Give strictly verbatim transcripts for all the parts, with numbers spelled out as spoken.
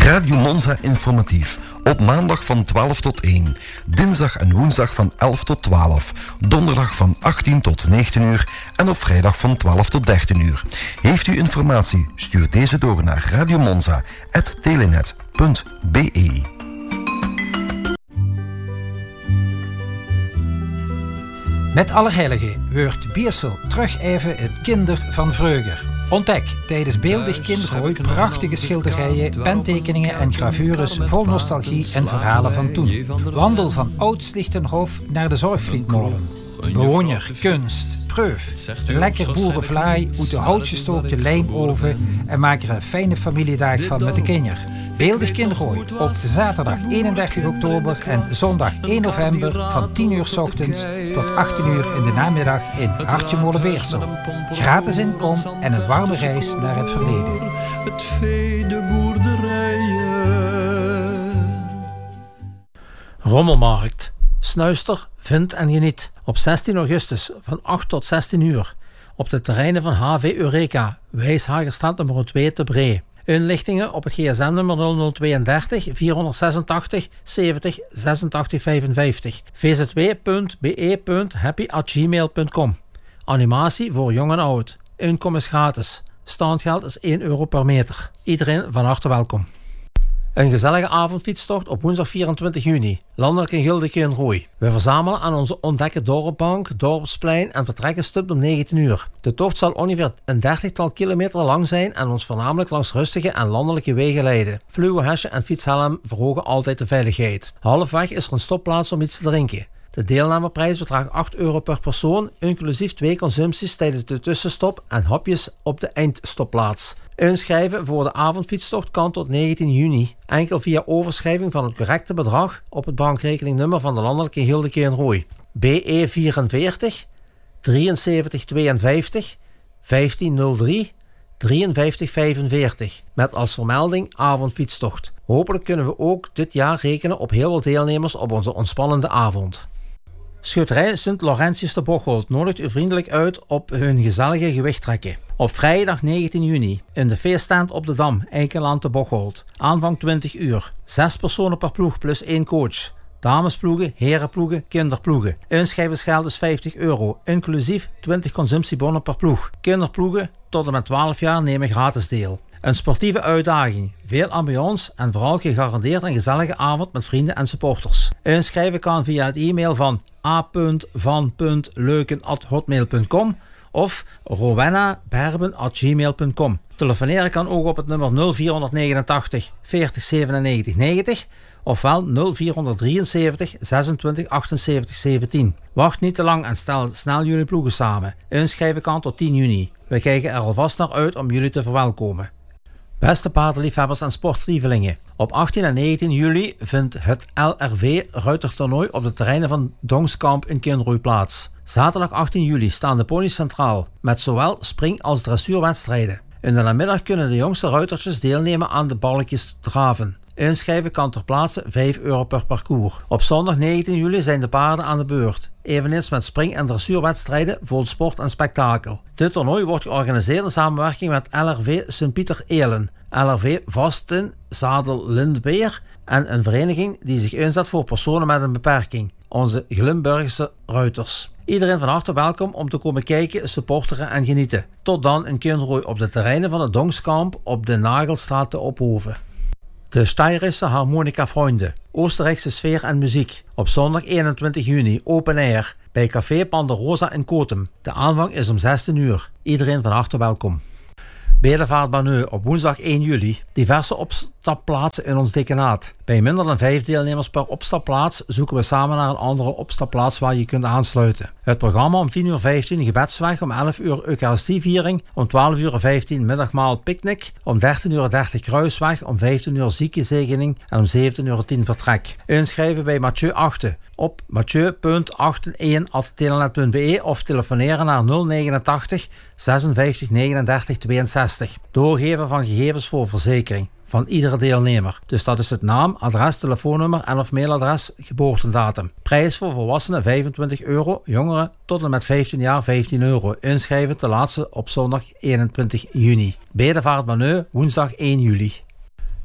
Radio Monza informatief. Op maandag van twaalf tot één. Dinsdag en woensdag van elf tot twaalf. Donderdag van achttien tot negentien uur. En op vrijdag van twaalf tot dertien uur. Heeft u informatie? Stuur deze door naar radiomonza apenstaartje telenet punt b e. Met Allerheiligen wordt Biersel terug even het kinder van vreugde. Ontdek tijdens Beeldig Kindergooi prachtige schilderijen, pentekeningen en gravures vol nostalgie en verhalen van toen. Wandel van Oud-Slichtenhof naar de Zorgvlietmolen. Bewoner, kunst, preuf, lekker boerenvlaai uit de houtgestookte lijmoven en maak er een fijne familiedag van met de kinderen. Beeldig Kindergooi op zaterdag eenendertig oktober en zondag één november van tien uur 's ochtends tot achttien uur in de namiddag in Hartje Molenbeersel. Gratis inkom en een warme reis naar het verleden. Het vee de boerderijen. Rommelmarkt. Snuister, vind en geniet. Op zestien augustus van acht tot zestien uur. Op de terreinen van H V Eureka, Wijshagerstraat nummer twee te Bree. Inlichtingen op het gsm-nummer nul nul tweeëndertig vierhonderdzesentachtig zeventig zesentachtig vijfenvijftig. v z w punt b e punt happy at gmail punt com. Animatie voor jong en oud. Inkom is gratis. Standgeld is één euro per meter. Iedereen van harte welkom. Een gezellige avondfietstocht op woensdag vierentwintig juni. Landelijk in Gildeke in Rooi. We verzamelen aan onze ontdekke dorpbank, dorpsplein en vertrekken stipt om negentien uur. De tocht zal ongeveer een dertigtal kilometer lang zijn en ons voornamelijk langs rustige en landelijke wegen leiden. Fluohessen en fietshelm verhogen altijd de veiligheid. Halfweg is er een stopplaats om iets te drinken. De deelnameprijs bedraagt acht euro per persoon, inclusief twee consumpties tijdens de tussenstop en hapjes op de eindstopplaats. Inschrijven voor de avondfietstocht kan tot negentien juni. Enkel via overschrijving van het correcte bedrag op het bankrekeningnummer van de landelijke Gildeke in Rooi. B E vierenveertig drieënzeventig tweeënvijftig vijftien nul drie drieënvijftig vijfenveertig met als vermelding avondfietstocht. Hopelijk kunnen we ook dit jaar rekenen op heel wat deelnemers op onze ontspannende avond. Schutterij Sint Laurentius te Bocholt nodigt u vriendelijk uit op hun gezellige gewichttrekken. Op vrijdag negentien juni in de feeststand op de Dam, Eikenland te Bocholt. Aanvang twintig uur. Zes personen per ploeg plus één coach. Damesploegen, herenploegen, kinderploegen. Inschrijvensgeld is vijftig euro, inclusief twintig consumptiebonnen per ploeg. Kinderploegen tot en met twaalf jaar nemen gratis deel. Een sportieve uitdaging, veel ambiance en vooral gegarandeerd een gezellige avond met vrienden en supporters. Inschrijven kan via het e-mail van a punt van punt leuken at hotmail punt com of rowenna berben at gmail punt com. Telefoneren kan ook op het nummer nul vier negenentachtig veertig zevenennegentig negentig ofwel nul vier drieënzeventig zesentwintig achtenzeventig zeventien. Wacht niet te lang en stel snel jullie ploegen samen. Inschrijven kan tot tien juni. We kijken er alvast naar uit om jullie te verwelkomen. Beste paardenliefhebbers en sportlievelingen. Op achttien en negentien juli vindt het L R V ruitertoernooi op de terreinen van Dongskamp in Kinrooi plaats. Zaterdag achttien juli staan de ponies centraal met zowel spring- als dressuurwedstrijden. In de namiddag kunnen de jongste ruitertjes deelnemen aan de balkjes draven. Inschrijven kan ter plaatse vijf euro per parcours. Op zondag negentien juli zijn de paarden aan de beurt. Eveneens met spring- en dressuurwedstrijden vol sport en spektakel. Dit toernooi wordt georganiseerd in samenwerking met L R V Sint-Pieter-Elen, L R V Vasten Zadel Lindbeer en een vereniging die zich inzet voor personen met een beperking, onze Glimburgse ruiters. Iedereen van harte welkom om te komen kijken, supporteren en genieten. Tot dan in Kinrooi op de terreinen van het Dongskamp op de Nagelstraat te Ophoven. De Steirische Harmonica Freunde, Oostenrijkse sfeer en muziek. Op zondag eenentwintig juni, open air, bij Café Panderosa in Kotem. De aanvang is om zestien uur. Iedereen van harte welkom. Bedevaart-Banneux op woensdag één juli. Diverse opstapplaatsen in ons dekenaat. Bij minder dan vijf deelnemers per opstapplaats zoeken we samen naar een andere opstapplaats waar je kunt aansluiten. Het programma om tien uur vijftien gebedsweg, om elf uur eucharistieviering, om twaalf uur vijftien middagmaal picknick, om dertien uur dertig kruisweg, om vijftien uur ziekenzegening en om zeventien uur tien vertrek. Inschrijven bij Mathieu Achten op mathieu punt achtendertig at telenet punt b e of telefoneren naar nul negenentachtig zesenvijftig negenendertig tweeënzestig. Doorgeven van gegevens voor verzekering van iedere deelnemer. Dus dat is het naam, adres, telefoonnummer en of mailadres, geboortedatum. Prijs voor volwassenen vijfentwintig euro, jongeren tot en met vijftien jaar vijftien euro. Inschrijven te laatste op zondag eenentwintig juni. Bedevaart-Banneux, woensdag één juli.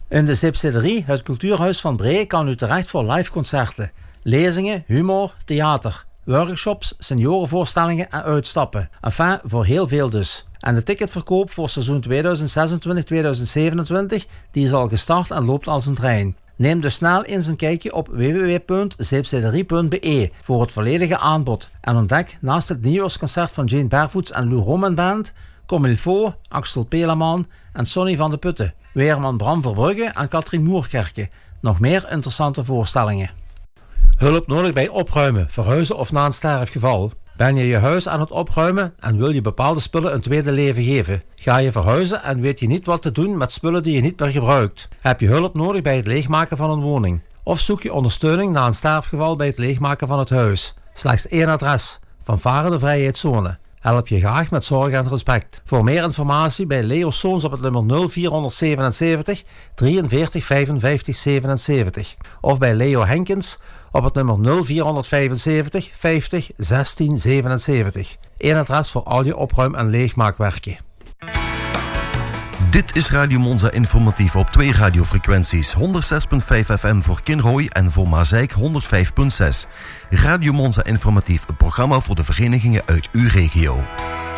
In de Zeepsederie, het cultuurhuis van Bree, kan u terecht voor live concerten, lezingen, humor, theater, workshops, seniorenvoorstellingen en uitstappen. Enfin, voor heel veel dus. En de ticketverkoop voor seizoen tweeduizend zesentwintig tweeduizend zevenentwintig die is al gestart en loopt als een trein. Neem dus snel eens een kijkje op w w w punt zeepsederie punt b e voor het volledige aanbod. En ontdek naast het nieuwjaarsconcert van Jane Barefoots en Lou Roman Band, Comme il faut, Axel Pelaman en Sonny van de Putten, weerman Bram Verbrugge en Katrien Moerkerke. Nog meer interessante voorstellingen. Hulp nodig bij opruimen, verhuizen of na een sterfgeval? Ben je je huis aan het opruimen en wil je bepaalde spullen een tweede leven geven? Ga je verhuizen en weet je niet wat te doen met spullen die je niet meer gebruikt? Heb je hulp nodig bij het leegmaken van een woning? Of zoek je ondersteuning na een sterfgeval bij het leegmaken van het huis? Slechts één adres: Fanfare de Vrijheidszone. Help je graag met zorg en respect. Voor meer informatie bij Leo Soons op het nummer nul vierhonderdzevenenzeventig drieënveertig vijfenvijftig zevenenzeventig of bij Leo Henkens op het nummer nul vierhonderdvijfenzeventig vijftig zestien zevenenzeventig. Eén adres voor al je opruim- en leegmaakwerken. Dit is Radio Monza Informatief op twee radiofrequenties. honderdzes komma vijf F M voor Kinrooi en voor Mazeik honderdvijf komma zes. Radio Monza Informatief, een programma voor de verenigingen uit uw regio.